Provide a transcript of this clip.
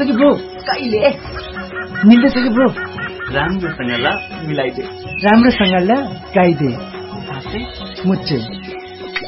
कि ब्रो? कहिले मिल्दैछ कि ब्रो? राम्रोसँग ल मिलाइदे। राम्रोसँग ल गाइदे। साँच्चै मुच्चे